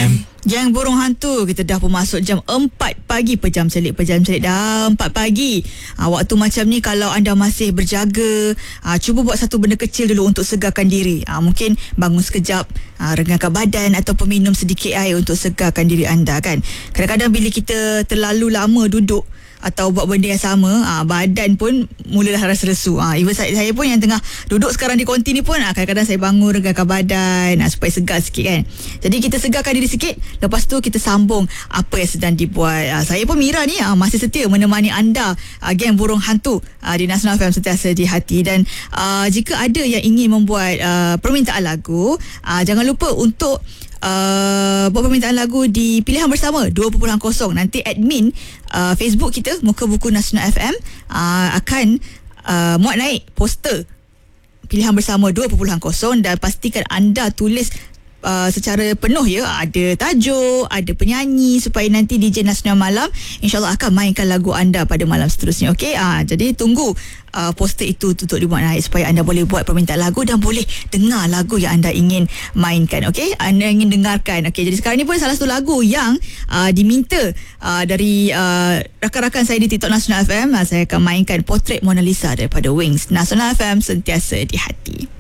Gang Burung Hantu, kita dah pun masuk jam 4 pagi. Pejam celik dah 4 pagi. Waktu macam ni kalau anda masih berjaga, cuba buat satu benda kecil dulu untuk segarkan diri. Mungkin bangun sekejap, regangkan badan ataupun minum sedikit air untuk segarkan diri anda kan. Kadang-kadang bila kita terlalu lama duduk atau buat benda yang sama, badan pun mulalah rasa lesu. Even saya pun yang tengah duduk sekarang di konti ni pun, kadang-kadang saya bangun regangkan badan supaya segar sikit kan. Jadi kita segarkan diri sikit, lepas tu kita sambung apa yang sedang dibuat. Saya pun Mira ni masih setia menemani anda, Gang Burung Hantu di Nasional FM Sentiasa di Hati. Dan jika ada yang ingin membuat permintaan lagu, jangan lupa untuk buat permintaan lagu di Pilihan Bersama 2.0. Nanti admin Facebook kita Muka Buku Nasional FM akan muat naik poster Pilihan Bersama 2.0 dan pastikan anda tulis secara penuh ya, ada tajuk, ada penyanyi, supaya nanti DJ Nasional Malam InsyaAllah akan mainkan lagu anda pada malam seterusnya. Okey, jadi tunggu poster itu untuk dibuat naik supaya anda boleh buat permintaan lagu dan boleh dengar lagu yang anda ingin mainkan. Okey, anda ingin dengarkan. Okey, jadi sekarang ni pun salah satu lagu yang diminta dari rakan-rakan saya di TikTok Nasional FM. Saya akan mainkan Potret Mona Lisa daripada Wings. Nasional FM Sentiasa di Hati.